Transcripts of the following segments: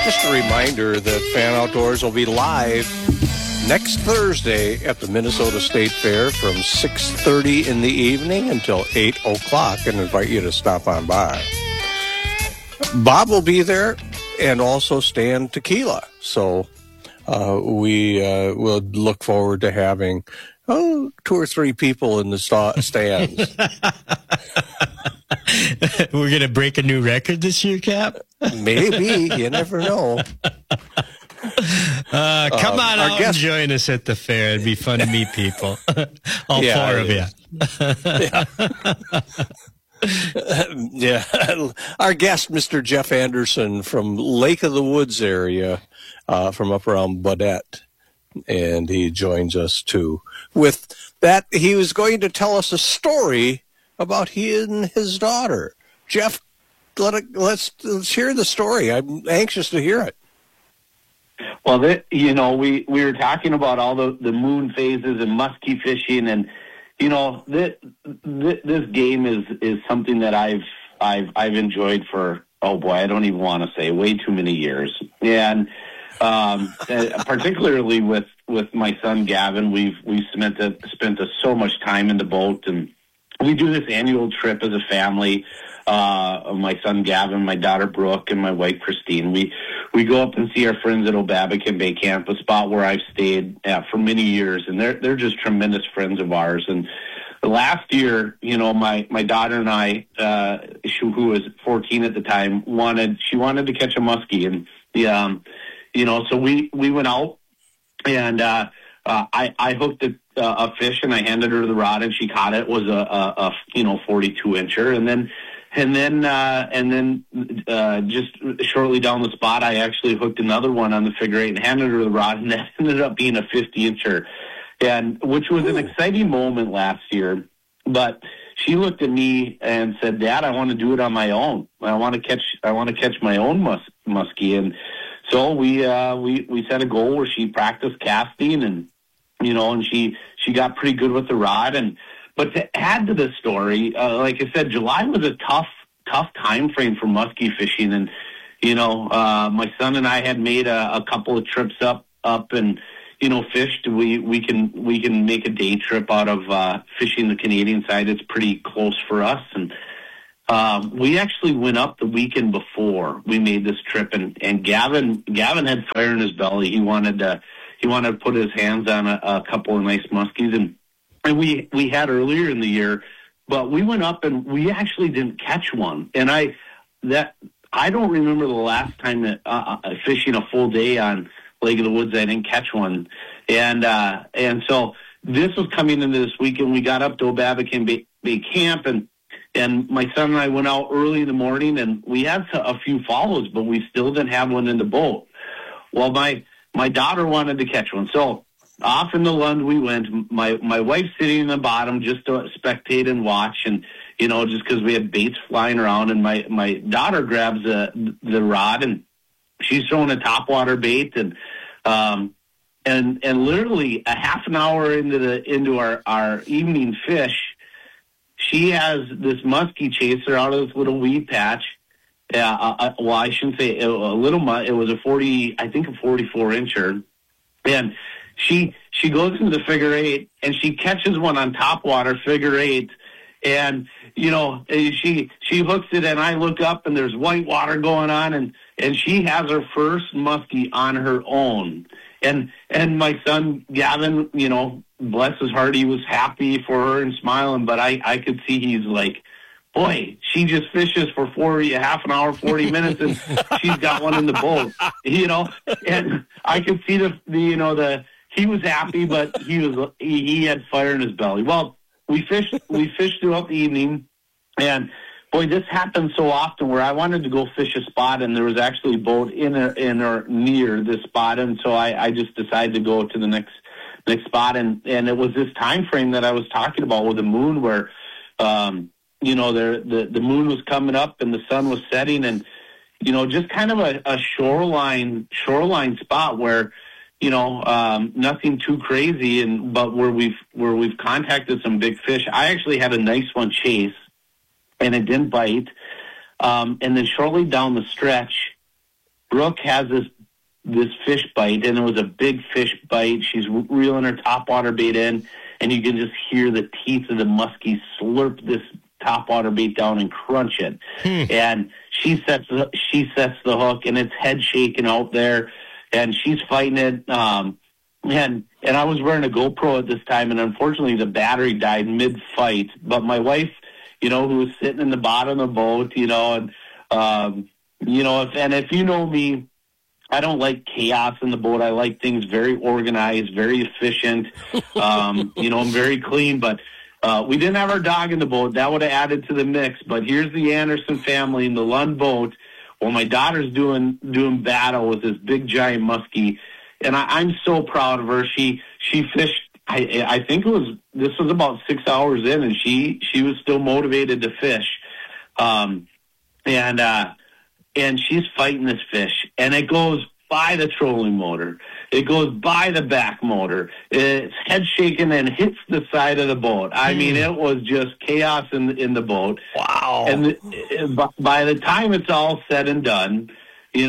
Just a reminder that Fan Outdoors will be live next Thursday at the Minnesota State Fair from 6:30 in the evening until 8 o'clock, and invite you to stop on by. Bob will be there, and also Stan Tequila. So we will look forward to having 2 or 3 people in the stands. We're going to break a new record this year, Cap? Maybe. You never know. Come on out and join us at the fair. It'd be fun to meet people. All 4 of you. Yeah. Our guest, Mr. Jeff Anderson from Lake of the Woods area, from up around Baudette. And he joins us too. With that, he was going to tell us a story about he and his daughter. Jeff, let's hear the story. I'm anxious to hear it. Well, we were talking about all the moon phases and muskie fishing, and this game is something that I've enjoyed for, oh boy, I don't even want to say, way too many years. And particularly with my son Gavin, we've spent so much time in the boat, and we do this annual trip as a family. My son Gavin, my daughter Brooke, and my wife Christine. We go up and see our friends at Obabakin Bay Camp, a spot where I've stayed for many years, and they're just tremendous friends of ours. And last year, my daughter and I, who was 14 at the time, wanted to catch a muskie, and so we went out, and I hooked a fish, and I handed her the rod, and she caught it. It was a 42-incher, and then just shortly down the spot, I actually hooked another one on the figure 8 and handed her the rod, and that ended up being a 50-incher, which was an exciting moment last year. But she looked at me and said, "Dad, I want to do it on my own. I want to catch my own muskie." And so we set a goal where she practiced casting, and she got pretty good with the rod. But to add to this story, like I said, July was a tough time frame for muskie fishing, and my son and I had made a couple of trips up and fished. We can make a day trip out of fishing the Canadian side. It's pretty close for us, and we actually went up the weekend before we made this trip, and Gavin had fire in his belly. He wanted to put his hands on a couple of nice muskies, and we had earlier in the year, but we went up and we actually didn't catch one. And I don't remember the last time that fishing a full day on Lake of the Woods I didn't catch one. And so this was coming into this weekend. We got up to Obabakin Bay Camp, and my son and I went out early in the morning, and we had a few follows, but we still didn't have one in the boat. Well, my daughter wanted to catch one, so off in the Lund we went. My wife's sitting in the bottom just to spectate and watch, and just because we had baits flying around. And my daughter grabs the rod, and she's throwing a topwater bait, and literally a half an hour into our evening fish, she has this muskie chaser out of this little weed patch. Well, I shouldn't say a little. It was a 44-incher, and she goes into the figure 8, and she catches one on topwater figure 8, and she hooks it, and I look up, and there's white water going on, and she has her first muskie on her own, and my son Gavin, bless his heart, he was happy for her and smiling, but I could see he's like, boy, she just fishes for half an hour, 40 minutes, and she's got one in the boat, and I could see he was happy, but he had fire in his belly. Well, we fished throughout the evening, and boy, this happens so often where I wanted to go fish a spot, and there was actually a boat in or near this spot, and so I just decided to go to the next spot, and it was this time frame that I was talking about with the moon, where the moon was coming up and the sun was setting, and just kind of a shoreline spot where nothing too crazy, but where we've contacted some big fish. I actually had a nice one chase, and it didn't bite. And then shortly down the stretch, Brooke has this fish bite, and it was a big fish bite. She's reeling her topwater bait in, and you can just hear the teeth of the muskie slurp this topwater bait down and crunch it. And she sets the hook, and it's head shaking out there, and she's fighting it. And I was wearing a GoPro at this time, and unfortunately the battery died mid-fight. But my wife, who was sitting in the bottom of the boat, and if you know me, I don't like chaos in the boat. I like things very organized, very efficient. I'm very clean. But we didn't have our dog in the boat. That would have added to the mix. But here's the Anderson family in the Lund boat. Well, my daughter's doing battle with this big giant muskie, and I'm so proud of her. She fished. I think this was about 6 hours in, and she was still motivated to fish. And she's fighting this fish, and it goes by the trolling motor. It goes by the back motor. It's head shaking and hits the side of the boat. I mean, it was just chaos in the boat. Wow. And by the time it's all said and done, we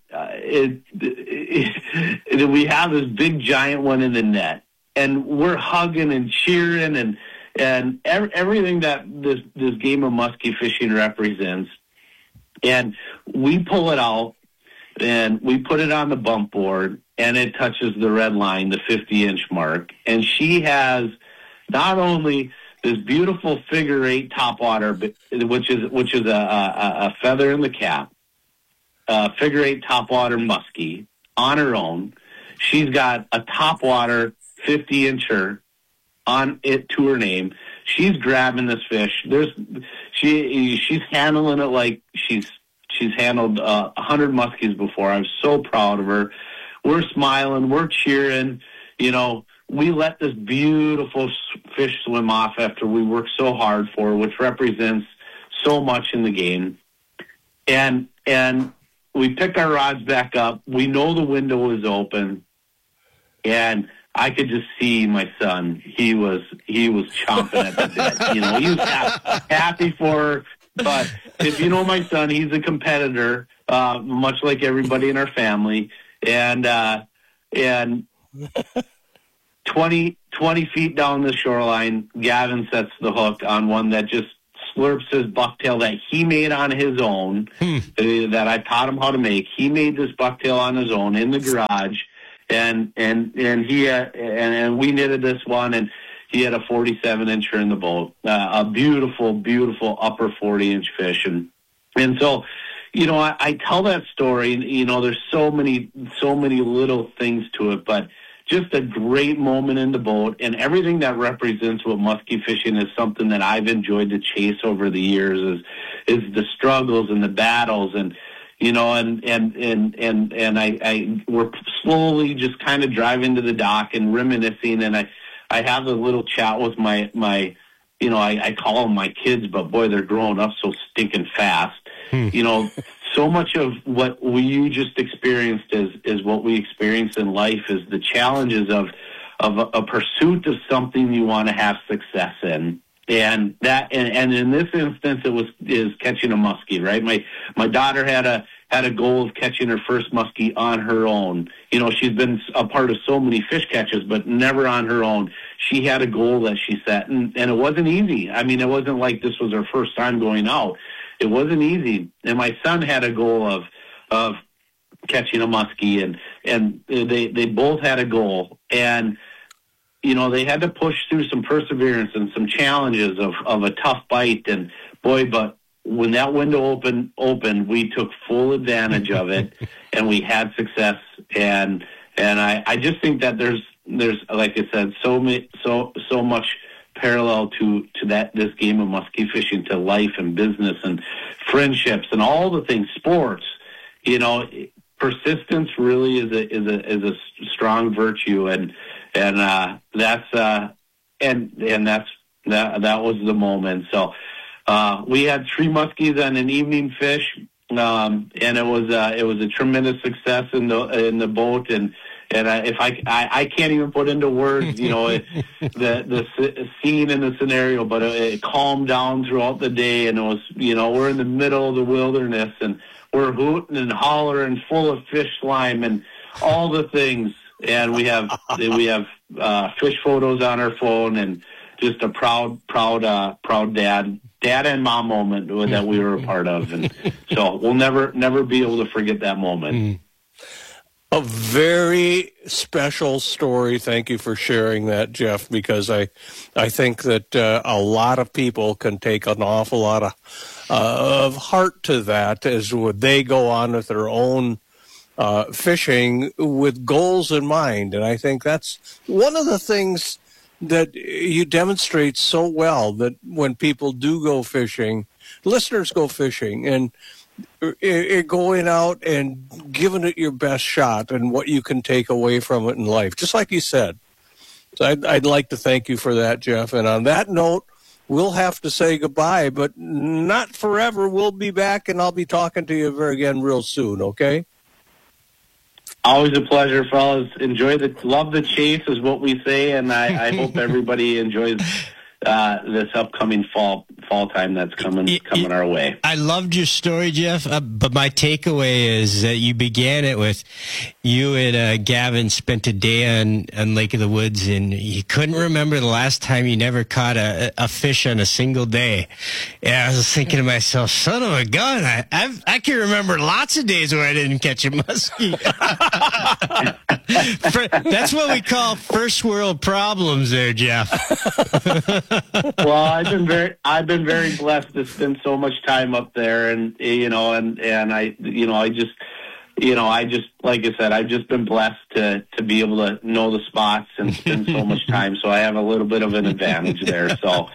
have this big giant one in the net, and we're hugging and cheering and everything that this game of muskie fishing represents. And we pull it out, and we put it on the bump board, and it touches the red line, the 50-inch mark. And she has not only this beautiful figure-8 topwater, which is a feather in the cap, figure-8 topwater muskie on her own. She's got a topwater 50-incher on it to her name. She's grabbing this fish. She's handling it like she's handled 100 muskies before. I'm so proud of her. We're smiling. We're cheering. We let this beautiful fish swim off after we worked so hard for her, which represents so much in the game. And we pick our rods back up. We know the window is open, and I could just see my son. He was chomping at the bit. He was happy for her. But if you know my son, he's a competitor, much like everybody in our family. And 20 feet down the shoreline, Gavin sets the hook on one that just slurps his bucktail that he made on his own, that I taught him how to make. He made this bucktail on his own in the garage. And we knitted this one, and he had a 47-incher in the boat, a beautiful, beautiful upper 40-inch fish, and so, I tell that story. There's so many little things to it, but just a great moment in the boat, and everything that represents what muskie fishing is something that I've enjoyed to chase over the years. Is the struggles and the battles and. We're slowly just kind of driving to the dock and reminiscing, and I have a little chat with my I call them my kids, but boy, they're growing up so stinking fast. So much of what you just experienced is what we experience in life, is the challenges of a pursuit of something you want to have success in. And in this instance, is catching a muskie, right? My daughter had a goal of catching her first muskie on her own. She's been a part of so many fish catches, but never on her own. She had a goal that she set, and it wasn't easy. I mean, it wasn't like this was her first time going out. It wasn't easy. And my son had a goal of catching a muskie, and they both had a goal, and they had to push through some perseverance and some challenges of a tough bite. And boy, but when that window opened, we took full advantage of it, and we had success. And I just think that there's like I said, so much parallel to this game of muskie fishing, to life and business and friendships and all the things, sports. Persistence really is a strong virtue, and that was the moment. So we had 3 muskies on an evening fish, and it was a tremendous success in the boat, and And if I can't even put into words, the scene and the scenario, but it calmed down throughout the day, and it was, we're in the middle of the wilderness, and we're hooting and hollering, full of fish slime and all the things, and we have fish photos on our phone, and just a proud dad and mom moment that we were a part of, and so we'll never be able to forget that moment. A very special story. Thank you for sharing that, Jeff, because I think that a lot of people can take an awful lot of heart to that as would they go on with their own fishing with goals in mind. And I think that's one of the things that you demonstrate so well, that when people do go fishing, listeners go fishing, and going out and giving it your best shot and what you can take away from it in life, just like you said. So I'd like to thank you for that, Jeff. And on that note, we'll have to say goodbye, but not forever. We'll be back, and I'll be talking to you again real soon, okay? Always a pleasure, fellas. Love the chase is what we say, and I hope everybody enjoys this upcoming fall time that's coming our way. I loved your story, Jeff, but my takeaway is that you began it with you and Gavin spent a day on Lake of the Woods, and you couldn't remember the last time you never caught a fish on a single day. Yeah, I was thinking to myself, son of a gun, I can remember lots of days where I didn't catch a muskie. That's what we call first world problems there, Jeff. Well, I've been very blessed to spend so much time up there, and I just like I said, I've just been blessed to be able to know the spots and spend so much time. So I have a little bit of an advantage there. So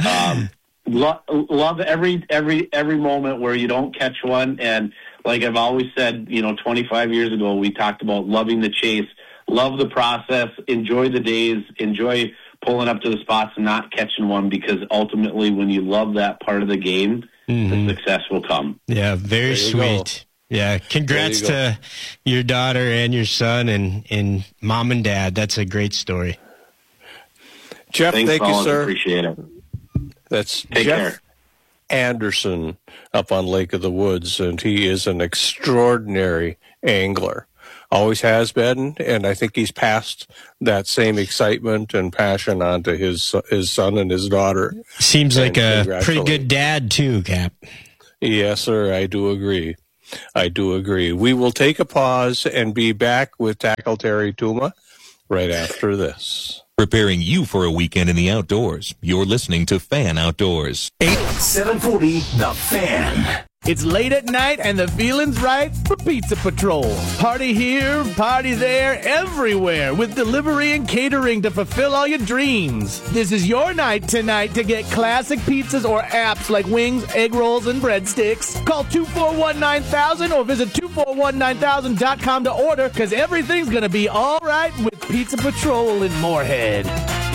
love every moment where you don't catch one, and like I've always said, 25 years ago we talked about loving the chase, love the process, enjoy the days, enjoy pulling up to the spots and not catching one, because ultimately when you love that part of the game, the success will come. Yeah, very sweet. Yeah, congrats to your daughter and your son and mom and dad. That's a great story. Jeff, thank you, sir. Appreciate it. That's Take Jeff care. Anderson up on Lake of the Woods, and he is an extraordinary angler. Always has been, and I think he's passed that same excitement and passion on to his son and his daughter. Seems like a pretty good dad too, Cap. Yes, sir, I do agree. We will take a pause and be back with Tackle Terry Tuma right after this. Preparing you for a weekend in the outdoors. You're listening to Fan Outdoors. 740 The Fan. It's late at night and the feeling's right for Pizza Patrol. Party here, party there, everywhere with delivery and catering to fulfill all your dreams. This is your night tonight to get classic pizzas or apps like wings, egg rolls, and breadsticks. Call 241-9000 or visit 2419000.com to order, because everything's going to be all right with Pizza Patrol in Moorhead.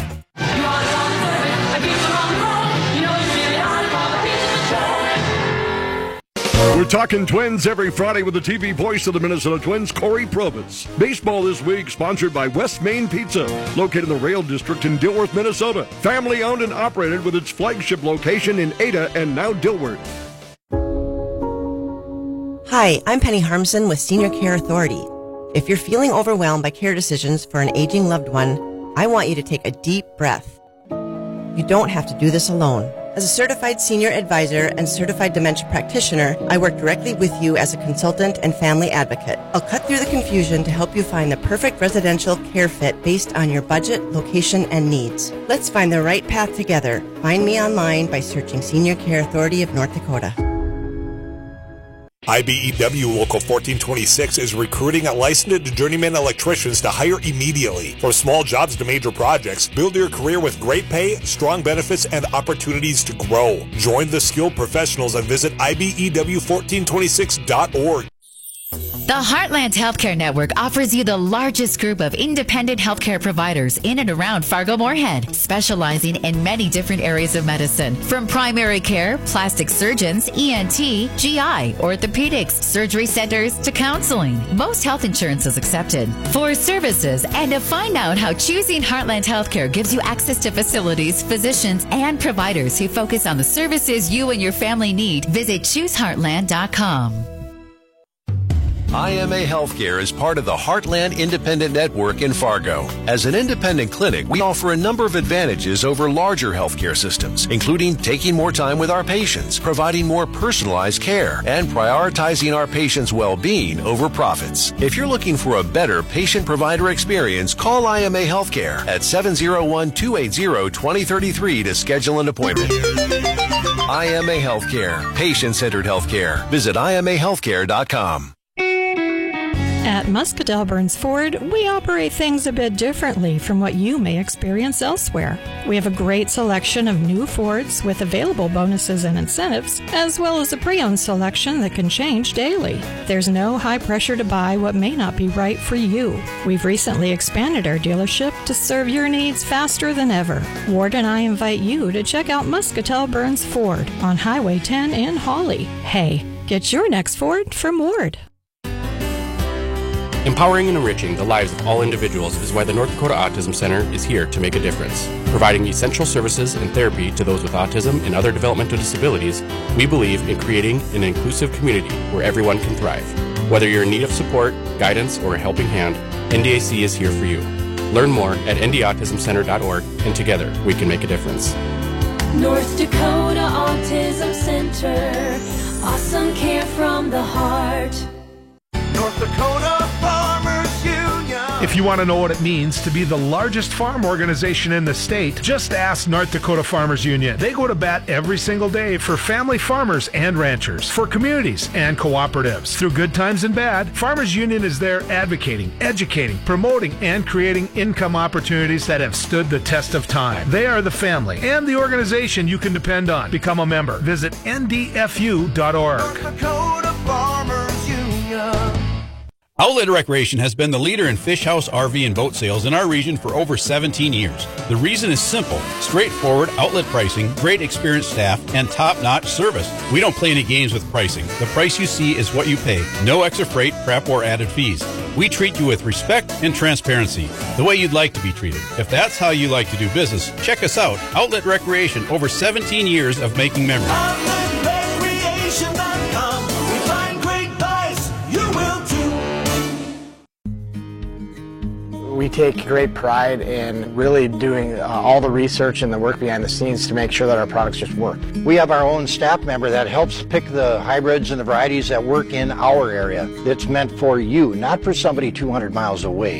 We're talking Twins every Friday with the TV voice of the Minnesota Twins, Corey Probitz. Baseball this week sponsored by West Main Pizza, located in the Rail District in Dilworth, Minnesota. Family owned and operated with its flagship location in Ada and now Dilworth. Hi, I'm Penny Harmson with Senior Care Authority. If you're feeling overwhelmed by care decisions for an aging loved one, I want you to take a deep breath. You don't have to do this alone. As a certified senior advisor and certified dementia practitioner, I work directly with you as a consultant and family advocate. I'll cut through the confusion to help you find the perfect residential care fit based on your budget, location, and needs. Let's find the right path together. Find me online by searching Senior Care Authority of North Dakota. IBEW Local 1426 is recruiting licensed journeyman electricians to hire immediately. From small jobs to major projects, build your career with great pay, strong benefits, and opportunities to grow. Join the skilled professionals and visit IBEW1426.org. The Heartland Healthcare Network offers you the largest group of independent healthcare providers in and around Fargo-Moorhead, specializing in many different areas of medicine, from primary care, plastic surgeons, ENT, GI, orthopedics, surgery centers, to counseling. Most health insurance is accepted. For services and to find out how choosing Heartland Healthcare gives you access to facilities, physicians, and providers who focus on the services you and your family need, visit ChooseHeartland.com. IMA Healthcare is part of the Heartland Independent Network in Fargo. As an independent clinic, we offer a number of advantages over larger healthcare systems, including taking more time with our patients, providing more personalized care, and prioritizing our patients' well-being over profits. If you're looking for a better patient-provider experience, call IMA Healthcare at 701-280-2033 to schedule an appointment. IMA Healthcare, patient-centered healthcare. Visit IMAHealthcare.com. At Muscatell Burns Ford, we operate things a bit differently from what you may experience elsewhere. We have a great selection of new Fords with available bonuses and incentives, as well as a pre-owned selection that can change daily. There's no high pressure to buy what may not be right for you. We've recently expanded our dealership to serve your needs faster than ever. Ward and I invite you to check out Muscatell Burns Ford on Highway 10 in Hawley. Hey, get your next Ford from Ward. Empowering and enriching the lives of all individuals is why the North Dakota Autism Center is here to make a difference. Providing essential services and therapy to those with autism and other developmental disabilities, we believe in creating an inclusive community where everyone can thrive. Whether you're in need of support, guidance, or a helping hand, NDAC is here for you. Learn more at ndautismcenter.org, and together we can make a difference. North Dakota Autism Center, awesome care from the heart. North Dakota Farmers Union. If you want to know what it means to be the largest farm organization in the state, just ask North Dakota Farmers Union. They go to bat every single day for family farmers and ranchers, for communities and cooperatives. Through good times and bad, Farmers Union is there advocating, educating, promoting, and creating income opportunities that have stood the test of time. They are the family and the organization you can depend on. Become a member. Visit ndfu.org. North Dakota Farmers Union. Outlet Recreation has been the leader in fish house, RV, and boat sales in our region for over 17 years. The reason is simple: straightforward outlet pricing, great experienced staff, and top-notch service. We don't play any games with pricing. The price you see is what you pay. No extra freight, prep, or added fees. We treat you with respect and transparency, the way you'd like to be treated. If that's how you like to do business, check us out. Outlet Recreation, over 17 years of making memories. OutletRecreation.com. We find great buys. You will too. We take great pride in really doing all the research and the work behind the scenes to make sure that our products just work. We have our own staff member that helps pick the hybrids and the varieties that work in our area. It's meant for you, not for somebody 200 miles away.